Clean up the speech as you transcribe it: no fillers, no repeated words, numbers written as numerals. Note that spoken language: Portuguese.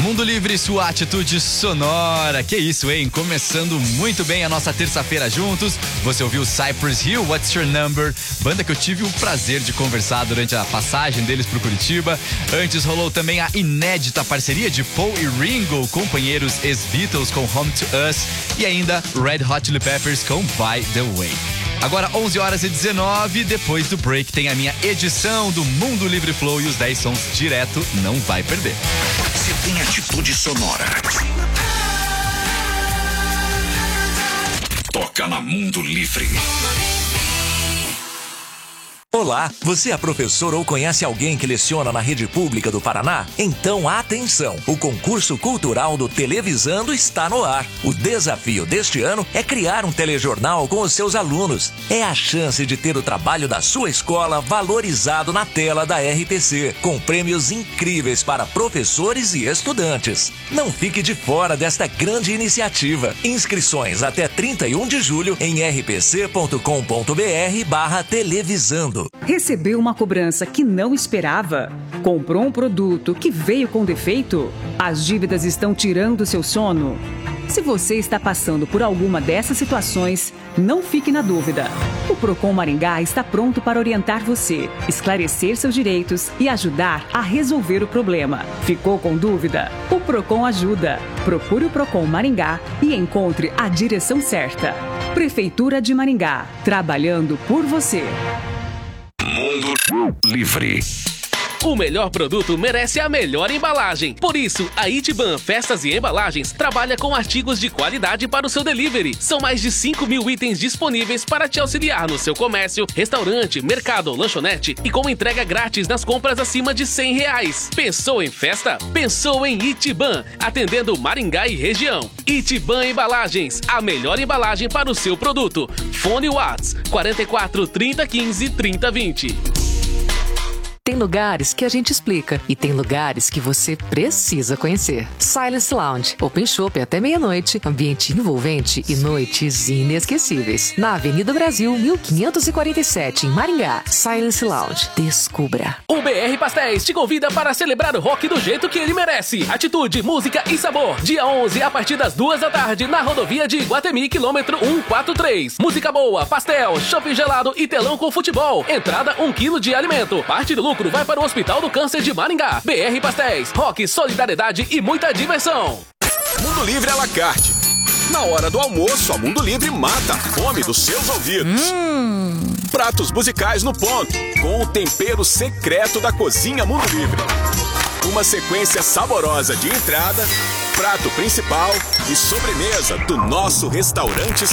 Mundo Livre, sua atitude sonora. Que isso, hein? Começando muito bem a nossa terça-feira juntos. Você ouviu Cypress Hill, What's Your Number? Banda que eu tive o prazer de conversar durante a passagem deles pro Curitiba. Antes rolou também a inédita parceria de Paul e Ringo, companheiros ex-Beatles com Home to Us. E ainda Red Hot Chili Peppers com By The Way. Agora 11h19, depois do break tem a minha edição do Mundo Livre Flow e os 10 sons direto, não vai perder. Você tem atitude sonora. Toca na Mundo Livre. Olá, você é professor ou conhece alguém que leciona na rede pública do Paraná? Então atenção, o concurso cultural do Televisando está no ar. O desafio deste ano é criar um telejornal com os seus alunos. É a chance de ter o trabalho da sua escola valorizado na tela da RPC, com prêmios incríveis para professores e estudantes. Não fique de fora desta grande iniciativa. Inscrições até 31 de julho em rpc.com.br/televisando. Recebeu uma cobrança que não esperava? Comprou um produto que veio com defeito? As dívidas estão tirando seu sono? Se você está passando por alguma dessas situações, não fique na dúvida. O Procon Maringá está pronto para orientar você, esclarecer seus direitos e ajudar a resolver o problema. Ficou com dúvida? O Procon ajuda. Procure o Procon Maringá e encontre a direção certa. Prefeitura de Maringá, trabalhando por você. Mundo Livre. O melhor produto merece a melhor embalagem. Por isso, a Itiban Festas e Embalagens trabalha com artigos de qualidade para o seu delivery. São mais de 5.000 itens disponíveis para te auxiliar no seu comércio, restaurante, mercado ou lanchonete e com entrega grátis nas compras acima de R$100. Pensou em festa? Pensou em Itiban, atendendo Maringá e região. Itiban Embalagens, a melhor embalagem para o seu produto. Fone Whats 44 30 15 30 20. Tem lugares que a gente explica e tem lugares que você precisa conhecer. Silence Lounge, Open Shopping até meia-noite, ambiente envolvente e noites inesquecíveis. Na Avenida Brasil, 1547, em Maringá. Silence Lounge, descubra. O BR Pastéis te convida para celebrar o rock do jeito que ele merece. Atitude, música e sabor. Dia 11, a partir das 2 da tarde, na rodovia de Iguatemi, quilômetro 143. Música boa, pastel, chopp gelado e telão com futebol. Entrada 1 quilo de alimento. Parte do lucro vai para o Hospital do Câncer de Maringá. BR Pastéis, rock, solidariedade e muita diversão. Mundo Livre à la carte. Na hora do almoço, a Mundo Livre mata a fome dos seus ouvidos. Pratos musicais no ponto, com o tempero secreto da cozinha Mundo Livre. Uma sequência saborosa de entrada, prato principal e sobremesa do nosso restaurante